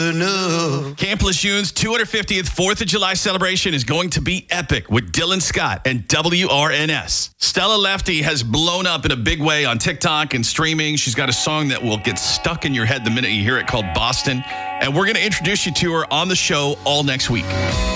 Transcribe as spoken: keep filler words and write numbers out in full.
No. Camp Lejeune's two hundred fiftieth fourth of July celebration is going to be epic with Dylan Scott and W R N S. Stella Lefty has blown up in a big way on TikTok and streaming. She's got a song that will get stuck in your head the minute you hear it called Boston. And we're going to introduce you to her on the show all next week.